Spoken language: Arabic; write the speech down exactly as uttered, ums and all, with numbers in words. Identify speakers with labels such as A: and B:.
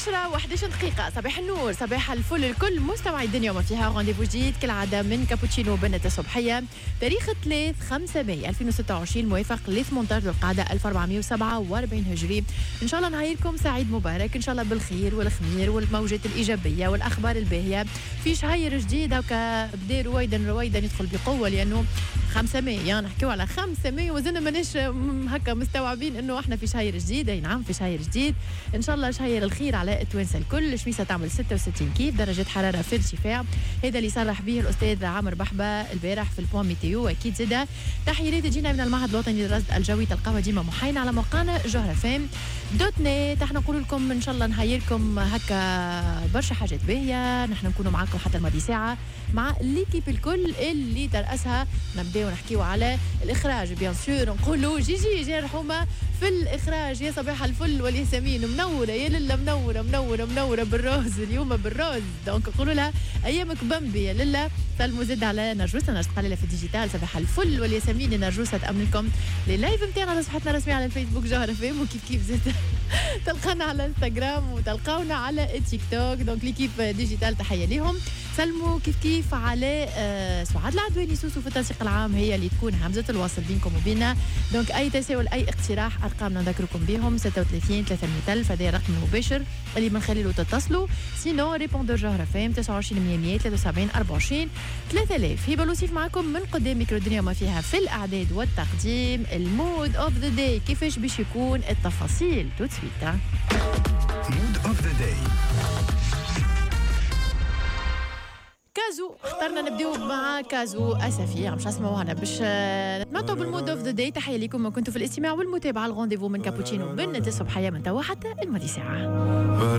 A: عشرة وواحد عشر دقيقة. صباح النور، صباح الفل الكل مستمعي الدنيا وما فيها. رونديفو جديد كالعادة من كابوتشينو بنة الصبحية. تاريخ الثلاث خمسة ماي ألفين وستة وعشرين موافق ل ثمانية عشر ذو القعدة ألف وأربعمائة وسبعة وأربعين هجري. إن شاء الله نهاركم سعيد مبارك، إن شاء الله بالخير والخمير والموجات الإيجابية والأخبار الباهية في شهير جديد. هكا بدا رويدا رويدا يدخل بقوة، لأنه خمسة ماي يعني نحكيو على خمسة ماي وزلنا ماناش هكا مستوعبين إنه إحنا في شهير جديد. أي نعم في شهير جديد، إن شاء الله شهير الخير على التوانسة الكل. الشميسة تعمل ستة وستين كيف درجة حرارة في ارتفاع، هذا اللي صرح به الأستاذ عامر بحبة البارح في البوان ميتيو. أكيد زادة تحيات تجينا من المعهد الوطني للرصد الجوي، تلقاوها ديما محاينة على موقعنا جوهرة فام دوت نت. احنا نقول لكم إن شاء الله نهايركم هكا برشا حاجات باهية. نحن نكونوا معكم حتى الماضي ساعة مع ليكيب الكل اللي ترأسها. نبداو نحكيو على الإخراج بيان سور، نقولوا جي جي جي رحومة في الإخراج. يا صباح الفل والياسمين منورة، يا لله منورة منورة منورة بالروز اليوم بالروز. دونك نقولوا لها أيامك بمبي يا لله. سلموا زد على نرجوسة نرجس قليلة في الديجيتال. صباح الفل والياسمين نرجوسة تأمنكم لللايف متاعنا على صفحتنا الرسمية على الفيسبوك جوهرة فيم، وكيف كيف زد تلقانا على انستغرام وتلقاونا على التيك توك. دونك ليكيب ديجيتال تحية ليهم. سلموا كيف كيف على آه سعاد العدواني سوسو في التنسيق العام، هي اللي تكون همزة الوصل بينكم وبيننا. دونك أي تساؤل أي اقتراح أرقامنا نذكركم بهم ستة وثلاثين ثلاثمائة ألف، هذا رقم مباشر اللي من خلاله تتصلوا. سينو ريبوندور جوهرة فام تسعة وعشرين مية ثلاثة وسبعين أربعة وعشرين ثلاثة آلاف. هبة لوسيف معكم من قدام ميكرو الدنيا وما فيها في الإعداد والتقديم. المود أوف ذا داي كيفاش باش يكون التفاصيل تو سويت.
B: مود أوف ذا داي
A: كازو. اخترنا نبداو مع كازو اسفي مش اسمعوا هنا باش نتمتعوا بالمود اوف ذا داي. تحيه لكم ما كنتوا في الاستماع والمتابعه. الغونديفو من كابوتشينو بنت الصبحيه من توا حتى الماضي ساعه.